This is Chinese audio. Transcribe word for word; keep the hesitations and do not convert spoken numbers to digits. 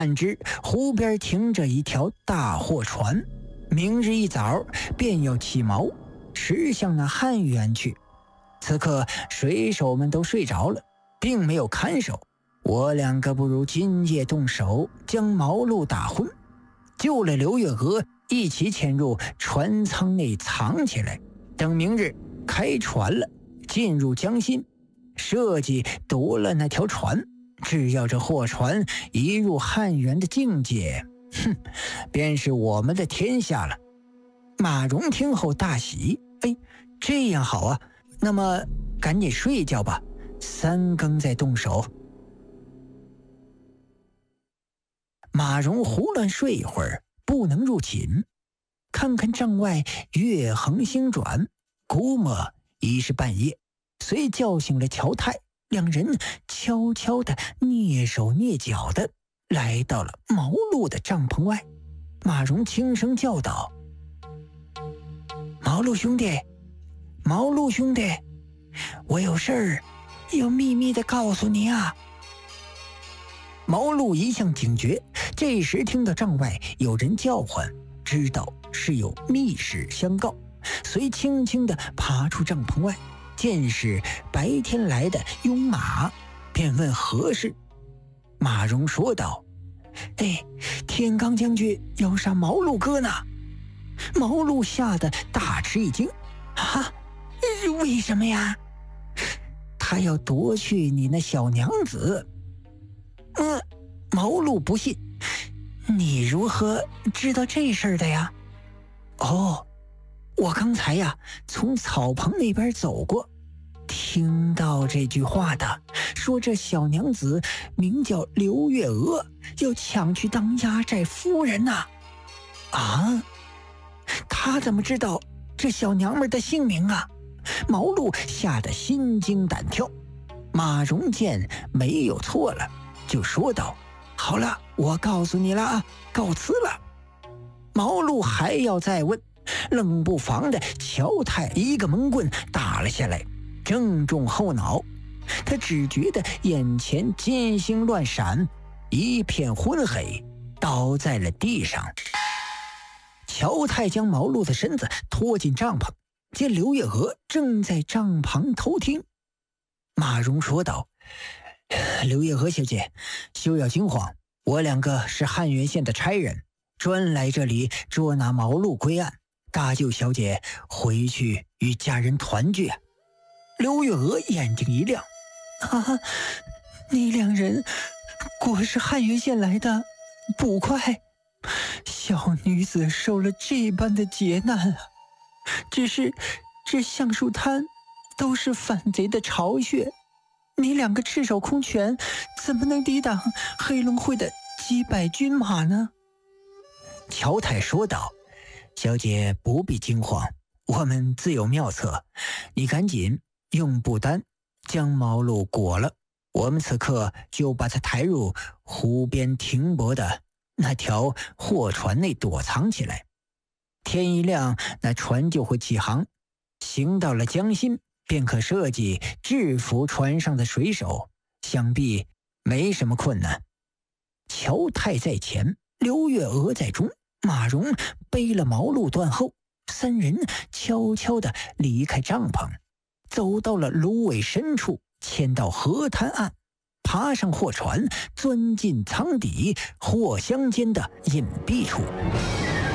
暗知湖边停着一条大货船，明日一早便要起锚，驶向那汉源去。此刻水手们都睡着了，并没有看守。我两个不如今夜动手，将毛路打昏，救了刘月娥，一起潜入船舱内藏起来，等明日开船了，进入江心，设计夺了那条船。只要这货船一入汉源的境界，哼，便是我们的天下了。马融听后大喜，哎，这样好啊，那么赶紧睡觉吧，三更再动手。马融胡乱睡一会儿，不能入寝，看看帐外月横星转，估摸已是半夜，遂叫醒了乔太。两人悄悄地蹑手蹑脚地来到了毛路的帐篷外。马融轻声叫道：毛路兄弟，毛路兄弟，我有事儿要秘密地告诉你啊。毛路一向警觉，这时听到帐外有人叫唤，知道是有密事相告，遂轻轻地爬出帐篷外，见是白天来的拥马，便问何事。马融说道：哎，天罡将军要杀毛路哥呢。毛路吓得大吃一惊，啊，为什么呀？他要夺去你那小娘子。嗯，毛路不信，你如何知道这事儿的呀？哦，我刚才呀从草棚那边走过，听到这句话的，说这小娘子名叫刘月娥，要抢去当压寨夫人呐。啊，他怎么知道这小娘们的姓名啊？毛路吓得心惊胆跳。马融见没有错了，就说道：好了，我告诉你了啊，告辞了。毛路还要再问，冷不防的乔太一个闷棍打了下来，正中后脑。他只觉得眼前金星乱闪，一片昏黑，倒在了地上。乔太将毛路的身子拖进帐篷，见刘月娥正在帐旁偷听。马融说道：刘月娥小姐，休要惊慌，我两个是汉源县的差人，专来这里捉拿毛路归案，搭救小姐回去与家人团聚。刘月娥眼睛一亮：啊，你两人果是汉源县来的捕快，小女子受了这般的劫难啊！只是这橡树滩都是反贼的巢穴，你两个赤手空拳，怎么能抵挡黑龙会的几百军马呢？乔太说道：小姐不必惊慌，我们自有妙策，你赶紧用布单将毛路裹了，我们此刻就把他抬入湖边停泊的那条货船内躲藏起来。天一亮，那船就会起航，行到了江心，便可设计制服船上的水手，想必没什么困难。乔太在前，刘月娥在中，马融背了毛路断后，三人悄悄地离开帐篷，走到了芦苇深处，迁到河滩岸，爬上货船，钻进舱底货箱间的隐蔽处。